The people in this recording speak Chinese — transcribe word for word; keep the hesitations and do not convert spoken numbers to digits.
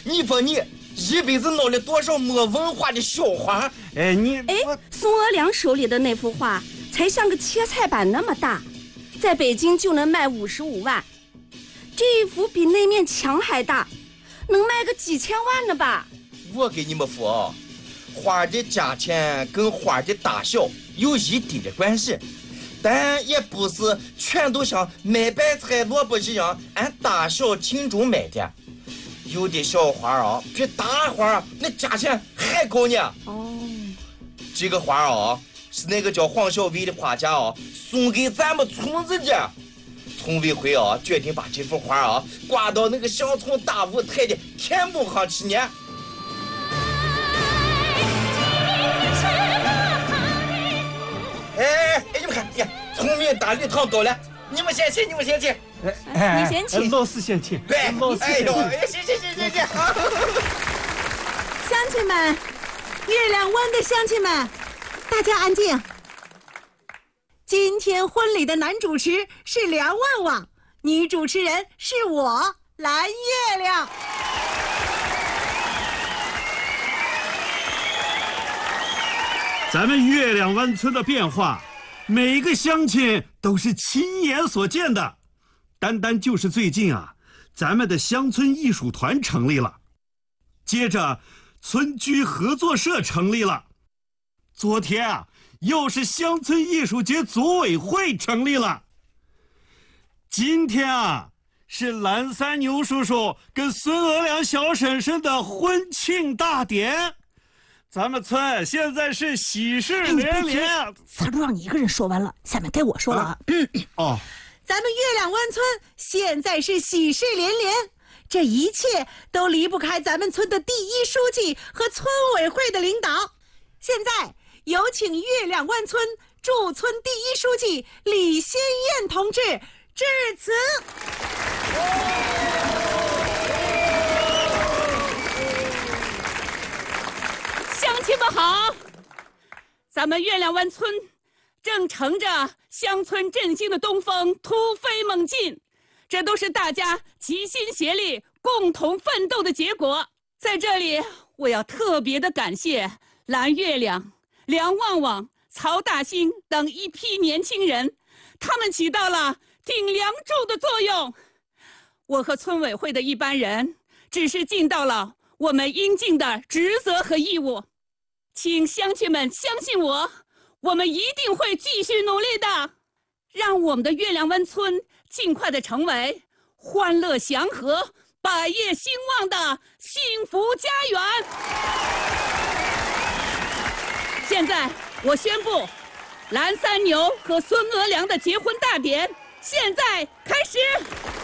你说你一辈子闹了多少没文化的笑话？ 哎，你哎，宋娥娘手里的那幅画才像个切菜板那么大，在北京就能卖五十五万。这一幅比那面墙还大，能卖个几千万呢吧？ 我给你们说啊，花的价钱跟花的大小有一定的关系，但也不是全都像卖白菜萝卜一样按大小轻重卖的。有的小花啊，比大花那价钱还高呢。 哦， 这个花啊，是那个叫黄小伟的画家啊送给咱们村子的。村委会啊，决定把这幅画啊挂到那个乡村大舞台的天幕上去呢。哎哎，你们看，呀，村民大礼堂到了，你们先请，你们先请。 哎， 你先请老师先请。 对， 老师哎呦，哎，行行行行行。 乡亲们，月亮湾的乡亲们，大家安静。今天婚礼的男主持是梁旺旺，女主持人是我蓝月亮。 咱们月亮湾村的变化，每个乡亲都是亲眼所见的。单单就是最近啊，咱们的乡村艺术团成立了，接着村居合作社成立了，昨天啊，又是乡村艺术节组委会成立了。今天啊，是蓝三牛叔叔跟孙娥良小婶婶的婚庆大典。咱们村现在是喜事连连。 词儿都让你一个人说完了，下面该我说了啊。嗯、 哦， 咱们月亮湾村现在是喜事连连，这一切都离不开咱们村的第一书记和村委会的领导。现在有请月亮湾村驻村第一书记李先燕同志致辞。 乡亲们好，咱们月亮湾村正乘着乡村振兴的东风突飞猛进，这都是大家齐心协力共同奋斗的结果。在这里我要特别的感谢蓝月亮、梁旺旺、曹大兴等一批年轻人，他们起到了顶梁柱的作用。我和村委会的一班人只是尽到了我们应尽的职责和义务，请乡亲们相信我，我们一定会继续努力的，让我们的月亮湾村尽快的成为欢乐祥和、百业兴旺的幸福家园。现在我宣布，蓝三牛和孙娥良的结婚大典现在开始。